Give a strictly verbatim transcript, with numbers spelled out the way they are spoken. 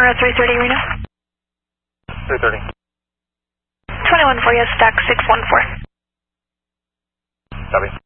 Tomorrow, three thirty, Reno. three thirty. twenty-one for you, stack six one four. Copy.